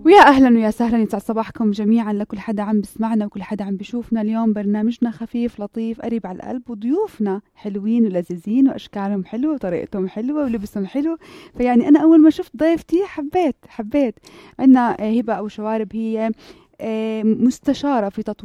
ويا أهلا ويا سهلا، يسعد صباحكم جميعا لكل حدا عم بسمعنا وكل حدا عم بشوفنا. اليوم برنامجنا خفيف لطيف قريب على القلب، وضيوفنا حلوين ولذيذين وأشكالهم حلوة وطريقتهم حلوة ولبسهم حلو. فيعني أنا أول ما شفت ضيفتي حبيت. عندنا هبة أبو شوارب، هي مستشارة في تطوير